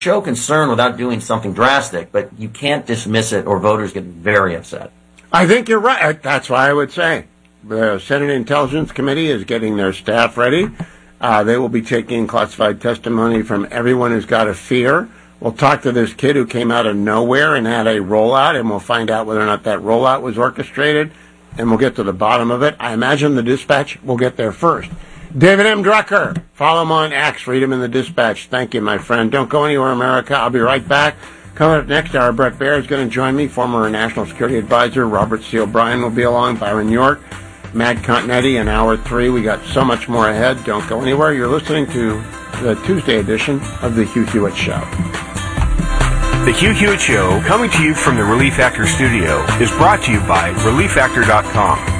show concern without doing something drastic, but you can't dismiss it or voters get very upset. I think you're right. That's why I would say the Senate Intelligence Committee is getting their staff ready. They will be taking classified testimony from everyone who's got a fear. We'll talk to this kid who came out of nowhere and had a rollout, and we'll find out whether or not that rollout was orchestrated, and we'll get to the bottom of it. I imagine the Dispatch will get there first. David M. Drucker, follow him on X, read him in the Dispatch. Thank you, my friend. Don't go anywhere, America. I'll be right back. Coming up next hour, Bret Baier is going to join me. Former National Security Advisor Robert C. O'Brien will be along. Byron York, Matt Continetti in Hour 3. We got so much more ahead. Don't go anywhere. You're listening to the Tuesday edition of The Hugh Hewitt Show. The Hugh Hewitt Show, coming to you from the Relief Actor Studio, is brought to you by ReliefActor.com.